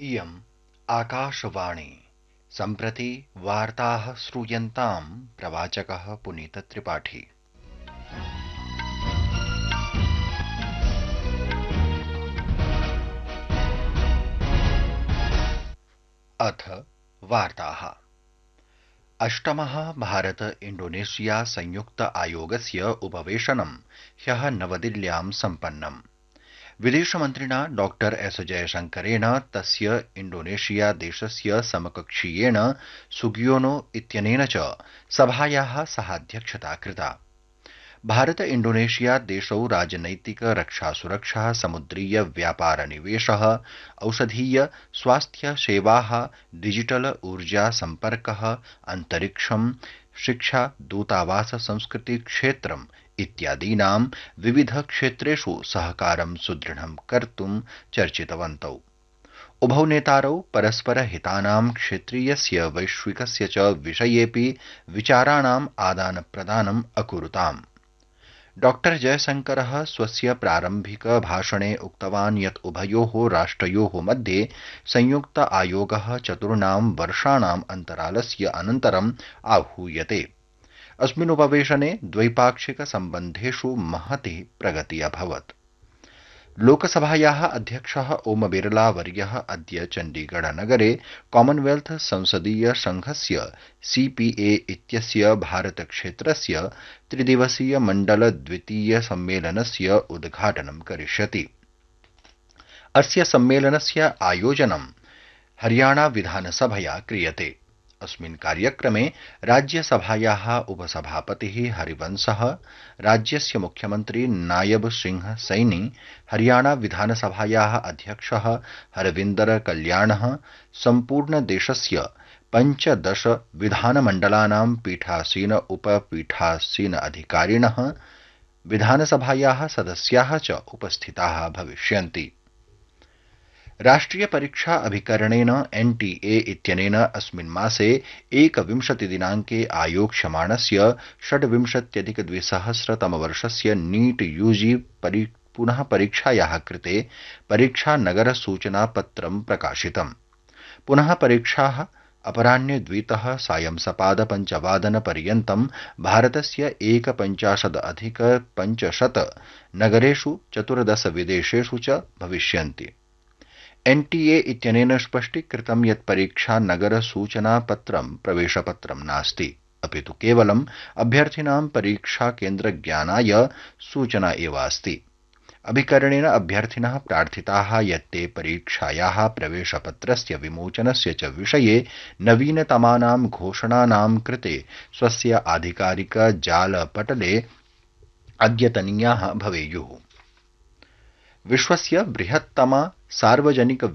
इयम् आकाशवाणी सम्प्रति वार्ताः श्रूयन्तां प्रवाचकः पुनीतत्रिपाठी। अथ वार्ताः। अष्टमः भारत इंडोनेशिया संयुक्त आयोगस्य उपवेशनं ह्यः नवदिल्ल्यां सम्पन्नम्। विदेशमन्त्रिणा डॉक्टर एस जयशंकरेण तस्य इंडोनेशिया देशस्य समकक्षीयेण सुगियोनो इत्यनेन च सभायाः सहाध्यक्षता कृता। भारत इंडोनेशिया देशौ राजनैतिक रक्षा सुरक्षा समुद्रीय व्यापार निवेशः औषधीय स्वास्थ्य सेवाः डिजिटल ऊर्जा सम्पर्कः अन्तरिक्षं शिक्षा दूतावास संस्कृति क्षेत्रम् इत्यादीनां विविध क्षेत्रेषु सहकारं सुदृढं कर्तुं चर्चितवन्तौ। उभौ नेतारौ परस्पर हितानां क्षेत्रीयस्य वैश्विकस्य च विषयेऽपि विचाराणाम् आदान प्रदानम् अकुरुताम्। डॉक्टर जयशंकरः स्वस्य प्रारम्भिक भाषणे उक्तवान् यत् उभयोः राष्ट्रयोः मध्ये संयुक्त आयोगः 4 वर्षाणाम् अन्तरालस्य अनन्तरम् आहूयते। अस्मिन् उपवेशने द्वैपाक्षिक सम्बन्धेषु महती प्रगतिः अभवत्। लोकसभायाः अध्यक्षः ओम बिरला वर्यः अद्य चण्डीगढ़ नगरे कॉमनवेल्थ संसदीय संघस्य सीपीए इत्यस्य भारत क्षेत्रस्य 3 दिवसीय मण्डल द्वितीय सम्मेलनस्य उद्घाटनं करिष्यति। अस्य सम्मेलनस्य आयोजनं हरियाणा विधानसभया क्रियते। अस्मिन् कार्यक्रमे राज्यसभायाः उपसभापतिः हरिवंशः, राज्यस्य मुख्यमन्त्री नायब सिंह सैनी, हरियाणा विधानसभायाः अध्यक्षः हरविन्दर कल्याणः, सम्पूर्ण देशस्य 15 विधानमण्डलानां पीठासीन उपपीठासीन अधिकारिणः, विधानसभायाः सदस्याः च उपस्थिताः भविष्यन्ति। राष्ट्रिय परीक्षा अभिकरणेन एनटीए इत्यनेन अस्मिन् मासे 21 दिनाङ्के आयोक्ष्यमाणस्य 26,200 तमवर्षस्य नीट यूजी पुनः परीक्षायाः कृते परीक्षा नगर सूचनापत्रं प्रकाशितम्। पुनः परीक्षाः अपराह्ने 2तः सायं सपाद 5 पर्यन्तं भारतस्य 51,500 नगरेषु 14 विदेशेषु च भविष्यन्ति। एनटीए इत्यनेन स्पष्टीकृतं यत् परीक्षा नगर सूचना पत्रं प्रवेशपत्रं नास्ति, अपितु केवलम् अभ्यर्थिनां परीक्षा केन्द्र ज्ञानाय सूचना एव अस्ति। अभिकरणेन अभ्यर्थिनः प्रार्थिताः यत् ते परीक्षायाः प्रवेशपत्रस्य विमोचनस्य च विषये नवीनतमानां घोषणानां कृते स्वस्य आधिकारिक जालपटले अद्यतनीयाः भवेयुः। विश्वस्य बृहत्तमा सार्वजनिक